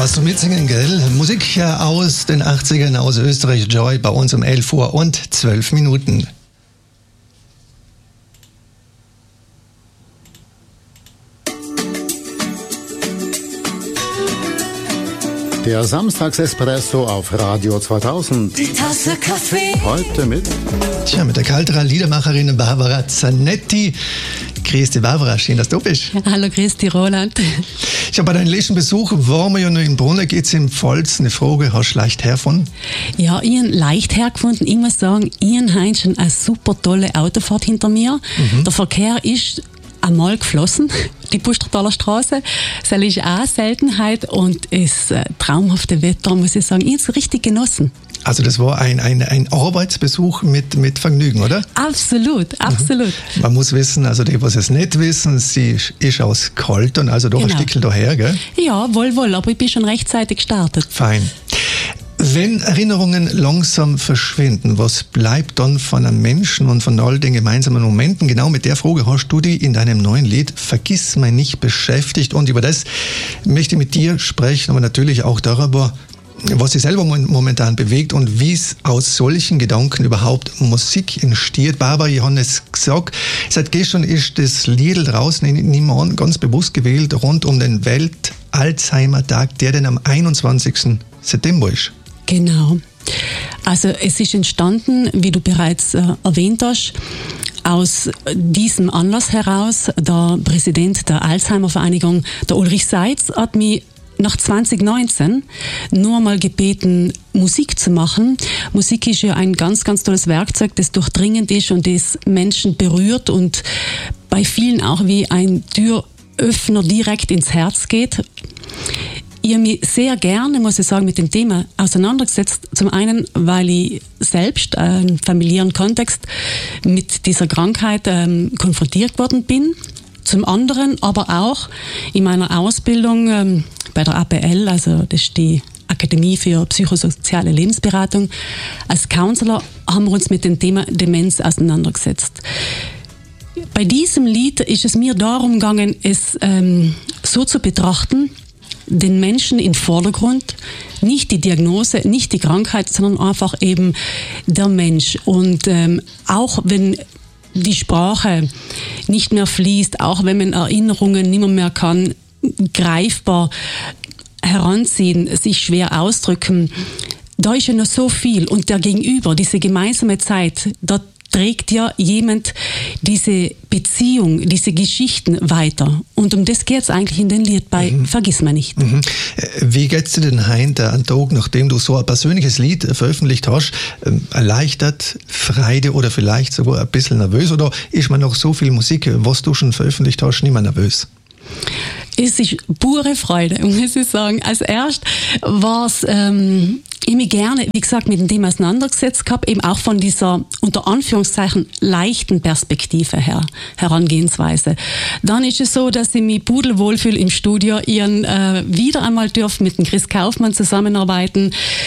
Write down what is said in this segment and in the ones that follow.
Was du mitsingen, gell? Musik aus den 80ern aus Österreich, Joy, bei uns um 11 Uhr und 12 Minuten. Der Samstagsespresso auf Radio 2000. Die Tasse Kaffee. Heute mit der Kalterer Liedermacherin Barbara Zanetti. Grüß dich, Barbara, schön, dass du bist. Hallo, grüß dich, Roland. Ich habe bei deinem letzten Besuch, waren wir ja noch in Brunner, geht's im Pfalz. Eine Frage, hast du leicht hergefunden? Ja, ich habe leicht hergefunden. Ich muss sagen, ich habe schon eine super tolle Autofahrt hinter mir. Der Verkehr ist einmal geflossen, die Pustertaler Straße. Das ist auch eine Seltenheit und das traumhafte Wetter, muss ich sagen, ich habe es richtig genossen. Also das war ein Arbeitsbesuch mit Vergnügen, oder? Absolut, absolut. Man muss wissen, also die, was es nicht wissen, sie ist aus Kaltern, also doch ein Stückchen daher, gell? Ja, wohl, aber ich bin schon rechtzeitig gestartet. Fein. Wenn Erinnerungen langsam verschwinden, was bleibt dann von einem Menschen und von all den gemeinsamen Momenten? Genau mit der Frage hast du dich in deinem neuen Lied Vergiss mich nicht beschäftigt. Und über das möchte ich mit dir sprechen, aber natürlich auch darüber, was dich selber momentan bewegt und wie es aus solchen Gedanken überhaupt Musik entsteht. Barbara, ich habe es gesagt, seit gestern ist das Lied draußen, ich nehme an, ganz bewusst gewählt, rund um den Welt-Alzheimer-Tag, der dann am 21. September ist. Genau. Also es ist entstanden, wie du bereits erwähnt hast, aus diesem Anlass heraus. Der Präsident der Alzheimer-Vereinigung, der Ulrich Seitz, hat mich nach 2019 nur mal gebeten, Musik zu machen. Musik ist ja ein ganz, ganz tolles Werkzeug, das durchdringend ist und das Menschen berührt und bei vielen auch wie ein Türöffner direkt ins Herz geht. Ich habe mich sehr gerne, muss ich sagen, mit dem Thema auseinandergesetzt. Zum einen, weil ich selbst im familiären Kontext mit dieser Krankheit konfrontiert worden bin. Zum anderen aber auch in meiner Ausbildung bei der APL, also das ist die Akademie für psychosoziale Lebensberatung, als Counselor haben wir uns mit dem Thema Demenz auseinandergesetzt. Bei diesem Lied ist es mir darum gegangen, es so zu betrachten, den Menschen im Vordergrund, nicht die Diagnose, nicht die Krankheit, sondern einfach eben der Mensch. Und auch wenn die Sprache nicht mehr fließt, auch wenn man Erinnerungen nicht mehr kann, greifbar heranziehen, sich schwer ausdrücken, da ist ja noch so viel. Und der Gegenüber, diese gemeinsame Zeit, da trägt ja jemand diese Beziehung, diese Geschichten weiter. Und um das geht es eigentlich in den Lied bei Vergiss mich nicht. Wie geht's dir denn heute an Tag, nachdem du so ein persönliches Lied veröffentlicht hast? Erleichtert, Freude oder vielleicht sogar ein bisschen nervös? Oder ist man noch so viel Musik, was du schon veröffentlicht hast, nicht mehr nervös? Es ist pure Freude, muss ich sagen. Als erst war es, ich mich gerne, wie gesagt, mit dem Thema auseinandergesetzt gehabt, eben auch von dieser, unter Anführungszeichen, leichten Perspektive Herangehensweise. Dann ist es so, dass ich mich pudelwohl fühle im Studio. Ich wieder einmal dürfen mit dem Chris Kaufmann zusammenarbeiten.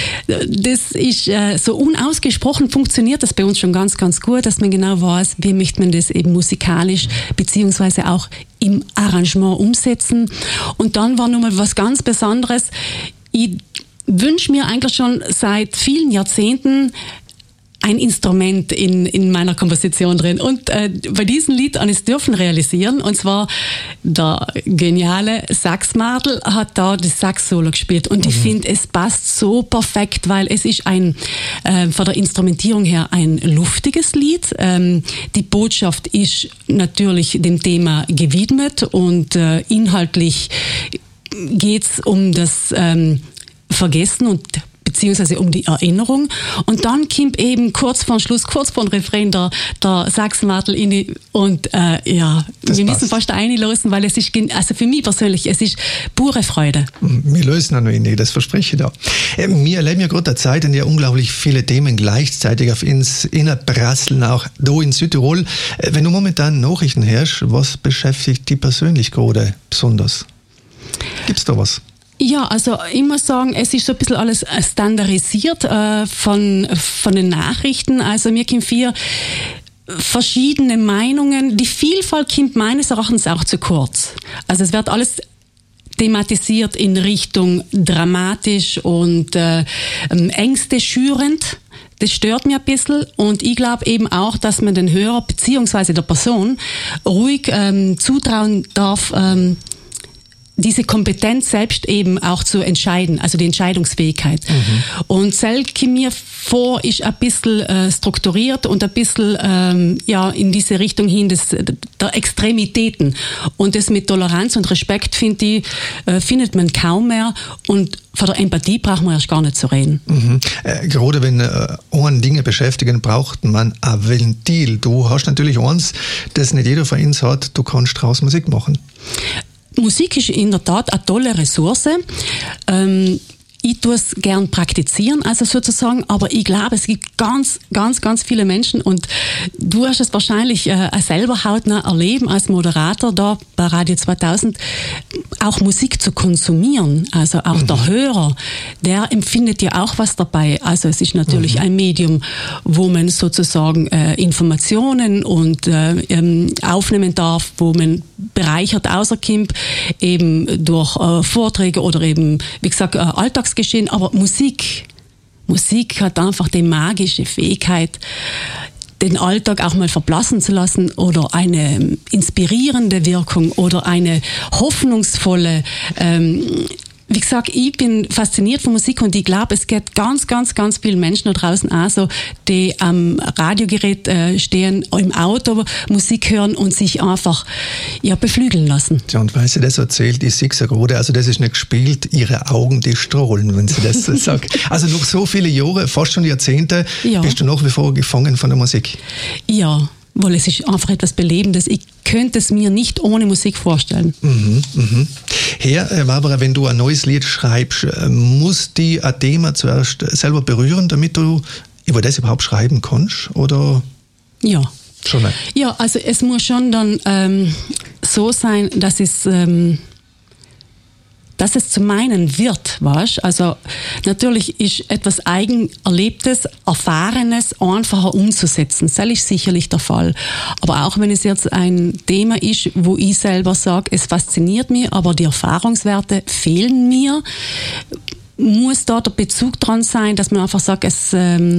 Das ist so unausgesprochen, funktioniert das bei uns schon ganz, ganz gut, dass man genau weiß, wie möchte man das eben musikalisch beziehungsweise auch im Arrangement umsetzen. Und dann war nochmal was ganz Besonderes. Ich wünsche mir eigentlich schon seit vielen Jahrzehnten ein Instrument in meiner Komposition drin. Und bei diesem Lied habe ich es dürfen realisieren. Und zwar der geniale Saxmadel hat da das Sax-Solo gespielt. Und ich finde, es passt so perfekt, weil es ist von der Instrumentierung her ein luftiges Lied. Die Botschaft ist natürlich dem Thema gewidmet und inhaltlich geht es um das Vergessen und beziehungsweise um die Erinnerung. Und dann kommt eben kurz vor dem Schluss, kurz vor dem Refrain der Saxmadel in und wir müssen fast einlösen, weil es ist, also für mich persönlich, es ist pure Freude. Wir lösen noch nicht, das verspreche ich da. Wir erleben ja gerade eine Zeit, in der unglaublich viele Themen gleichzeitig auf uns innerprasseln, auch da in Südtirol. Wenn du momentan Nachrichten hörst, was beschäftigt dich persönlich gerade besonders? Gibt's da was? Ja, also ich muss sagen, es ist so ein bisschen alles standardisiert von den Nachrichten. Also mir kommen 4 verschiedene Meinungen. Die Vielfalt kommt meines Erachtens auch zu kurz. Also es wird alles thematisiert in Richtung dramatisch und Ängste schürend. Das stört mich ein bisschen und ich glaube eben auch, dass man den Hörer bzw. der Person ruhig zutrauen darf, diese Kompetenz selbst eben auch zu entscheiden, also die Entscheidungsfähigkeit. Und Selke mir vor ist ein bisschen strukturiert und ein bisschen in diese Richtung hin der Extremitäten. Und das mit Toleranz und Respekt, finde ich, findet man kaum mehr. Und von der Empathie braucht man erst gar nicht zu reden. Gerade wenn einen Dinge beschäftigen, braucht man ein Ventil. Du hast natürlich eins, das nicht jeder von uns hat, du kannst draußen Musik machen. Musik ist in der Tat eine tolle Ressource. Ich tue es gern praktizieren, also sozusagen, aber ich glaube, es gibt ganz, ganz, ganz viele Menschen und du hast es wahrscheinlich selber hautnah erleben als Moderator da bei Radio 2000, auch Musik zu konsumieren, also auch der Hörer, der empfindet ja auch was dabei. Also es ist natürlich ein Medium, wo man sozusagen Informationen und aufnehmen darf, wo man bereichert außerkommt, eben durch Vorträge oder eben, wie gesagt, Alltagsgeschehen, aber Musik hat einfach die magische Fähigkeit, den Alltag auch mal verblassen zu lassen oder eine inspirierende Wirkung oder eine hoffnungsvolle, wie gesagt, ich bin fasziniert von Musik und ich glaube, es geht ganz, ganz, ganz vielen Menschen da draußen auch so, die am Radiogerät stehen, im Auto Musik hören und sich einfach beflügeln lassen. Ja, und weil sie das erzählt, ich sehe es ja gerade, also das ist nicht gespielt, ihre Augen, die strahlen, wenn sie das sagt. Also noch so viele Jahre, fast schon Jahrzehnte, bist du nach wie vor gefangen von der Musik? Ja. Weil es ist einfach etwas Belebendes. Ich könnte es mir nicht ohne Musik vorstellen. Herr Barbara, wenn du ein neues Lied schreibst, muss die ein Thema zuerst selber berühren, damit du über das überhaupt schreiben kannst? Oder? Ja. Schon nicht? Ja, also es muss schon dann so sein, dass es zu meinen wird, weißt? Also natürlich ist etwas Eigenerlebtes, Erfahrenes einfacher umzusetzen. Das ist sicherlich der Fall. Aber auch wenn es jetzt ein Thema ist, wo ich selber sage, es fasziniert mich, aber die Erfahrungswerte fehlen mir, muss da der Bezug dran sein, dass man einfach sagt, es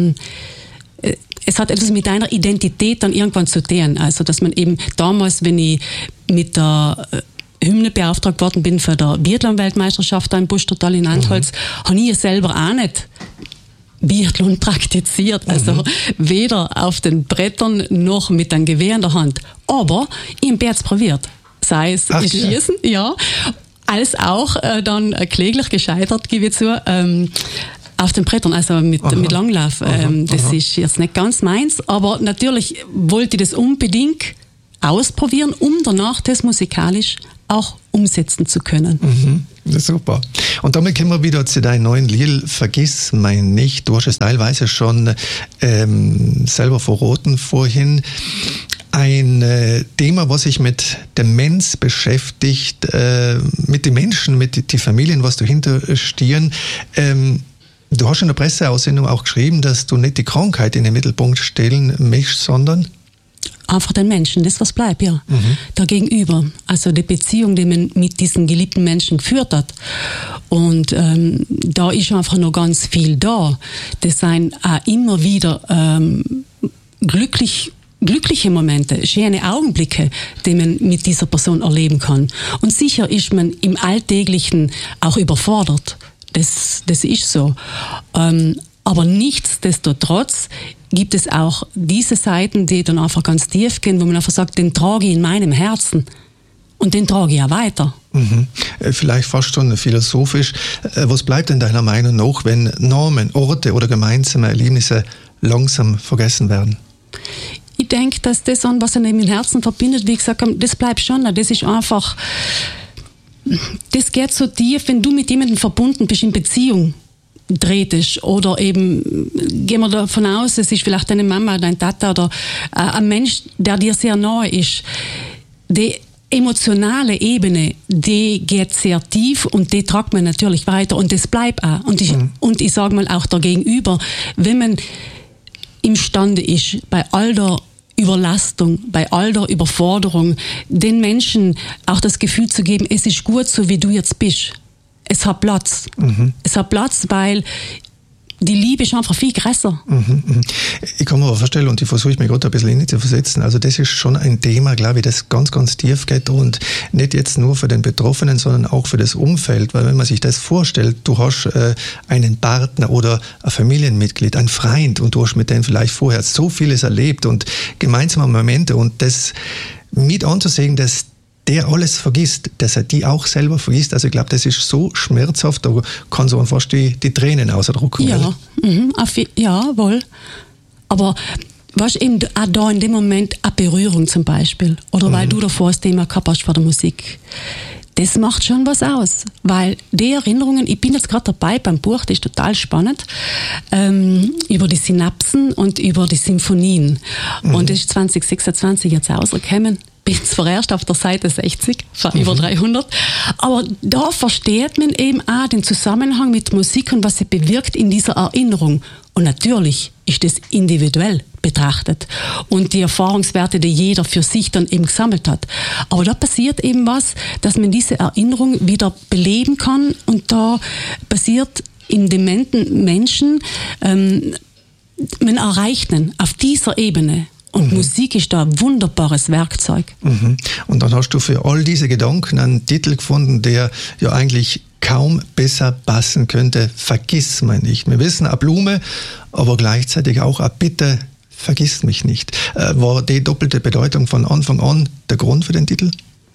hat etwas mit deiner Identität dann irgendwann zu tun. Also dass man eben damals, wenn ich mit der Hymne beauftragt worden bin für der Biathlon-Weltmeisterschaft im Buschtertal in Antholz, habe ich selber auch nicht Biathlon praktiziert. Also weder auf den Brettern noch mit einem Gewehr in der Hand. Aber ich habe es probiert. Sei es Schießen, als auch dann kläglich gescheitert, gebe ich zu, auf den Brettern, also mit Langlauf. Das ist jetzt nicht ganz meins, aber natürlich wollte ich das unbedingt ausprobieren, um danach das musikalisch auch umsetzen zu können. Super. Und damit kommen wir wieder zu deinem neuen Lied, Vergiss mein nicht. Du hast es teilweise schon selber verraten vorhin. Ein Thema, was sich mit Demenz beschäftigt, mit den Menschen, mit den Familien, was dahinter stehen. Du hast in der Presseaussendung auch geschrieben, dass du nicht die Krankheit in den Mittelpunkt stellen möchtest, sondern einfach den Menschen, das was bleibt, da gegenüber. Also die Beziehung, die man mit diesen geliebten Menschen geführt hat. Und da ist einfach noch ganz viel da. Das sind auch immer wieder glückliche Momente, schöne Augenblicke, die man mit dieser Person erleben kann. Und sicher ist man im Alltäglichen auch überfordert. Das ist so. Aber nichtsdestotrotz gibt es auch diese Seiten, die dann einfach ganz tief gehen, wo man einfach sagt, den trage ich in meinem Herzen und den trage ich auch weiter. Vielleicht fast schon philosophisch. Was bleibt denn deiner Meinung nach, wenn Namen, Orte oder gemeinsame Erlebnisse langsam vergessen werden? Ich denke, dass das, was er im Herzen verbindet, wie gesagt, das bleibt schon. Das ist einfach, das geht so tief, wenn du mit jemandem verbunden bist in Beziehung. Tretest oder eben, gehen wir davon aus, es ist vielleicht deine Mama, dein Tata oder ein Mensch, der dir sehr nahe ist. Die emotionale Ebene, die geht sehr tief und die tragt man natürlich weiter und das bleibt auch. Und ich sage mal auch der Gegenüber, wenn man imstande ist, bei all der Überlastung, bei all der Überforderung, den Menschen auch das Gefühl zu geben, es ist gut, so wie du jetzt bist. Es hat Platz. Es hat Platz, weil die Liebe ist einfach viel größer. Ich kann mir aber vorstellen, und ich versuche mich gerade ein bisschen hineinzuversetzen, also das ist schon ein Thema, glaube ich, das ganz, ganz tief geht und nicht jetzt nur für den Betroffenen, sondern auch für das Umfeld, weil wenn man sich das vorstellt, du hast einen Partner oder ein Familienmitglied, einen Freund und du hast mit dem vielleicht vorher so vieles erlebt und gemeinsame Momente und das mit anzusehen, dass der alles vergisst, dass er die auch selber vergisst. Also ich glaube, das ist so schmerzhaft, da kann so fast die Tränen ausdrucken. Ja, jawohl. Aber weißt du, eben auch da in dem Moment eine Berührung zum Beispiel, oder weil du davor das Thema gehabt hast vor der Musik, das macht schon was aus, weil die Erinnerungen, ich bin jetzt gerade dabei beim Buch, das ist total spannend, über die Synapsen und über die Symphonien. Und das ist 2026 jetzt rausgekommen. Bin jetzt vorerst auf der Seite 60, von über 300. Aber da versteht man eben auch den Zusammenhang mit Musik und was sie bewirkt in dieser Erinnerung. Und natürlich ist das individuell betrachtet und die Erfahrungswerte, die jeder für sich dann eben gesammelt hat. Aber da passiert eben was, dass man diese Erinnerung wieder beleben kann und da passiert in dementen Menschen, man erreicht ihn auf dieser Ebene. Und Musik ist da ein wunderbares Werkzeug. Und dann hast du für all diese Gedanken einen Titel gefunden, der ja eigentlich kaum besser passen könnte. Vergiss mich nicht. Wir wissen, eine Blume, aber gleichzeitig auch eine Bitte, vergiss mich nicht. War die doppelte Bedeutung von Anfang an der Grund für den Titel?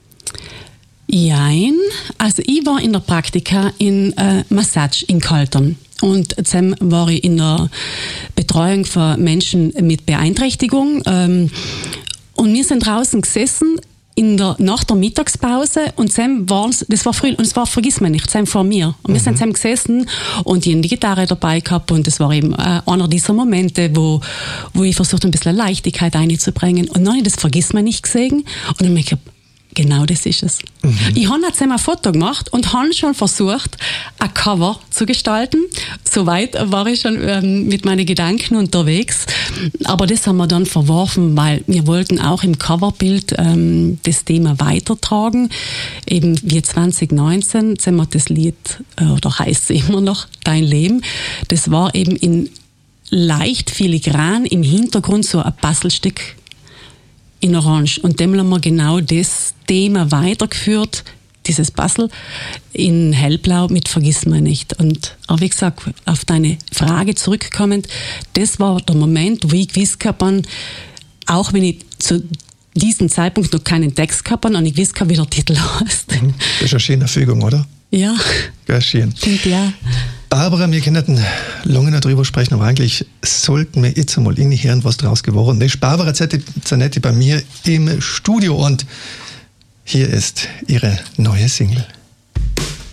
Jein. Also ich war in der Praktika in Massage in Kaltern. Und dann war ich in der Betreuung von Menschen mit Beeinträchtigung. Und wir sind draußen gesessen nach der Mittagspause und dann das war früh, und es war, vergiss mir nicht, Sam vor mir. Und wir sind zusammen gesessen und die haben die Gitarre dabei gehabt und es war eben einer dieser Momente, wo ich versucht, ein bisschen Leichtigkeit einzubringen. Und dann habe ich das vergiss mir nicht gesehen und dann habe ich gedacht, genau das ist es. Ich habe jetzt ein Foto gemacht und habe schon versucht, ein Cover zu gestalten. Soweit war ich schon mit meinen Gedanken unterwegs. Aber das haben wir dann verworfen, weil wir wollten auch im Coverbild das Thema weitertragen. Eben wie 2019 haben wir das Lied, oder heißt es immer noch, Dein Leben. Das war eben in leicht filigran im Hintergrund so ein Puzzlestück in Orange. Und dem haben wir genau das Thema weitergeführt, dieses Puzzle, in Hellblau mit Vergiss mir nicht. Und auch wie gesagt, auf deine Frage zurückkommend, das war der Moment, wo ich gewusst habe, auch wenn ich zu diesem Zeitpunkt noch keinen Text gehabt habe und ich gewusst habe, wie der Titel heißt. Das ist eine schöne Fügung, oder? Ja. Sehr schön. Stimmt, ja. Barbara, wir können lange noch darüber sprechen, aber eigentlich sollten wir jetzt einmal irgendwie hören, was daraus geworden ist. Barbara Zanetti bei mir im Studio und hier ist ihre neue Single.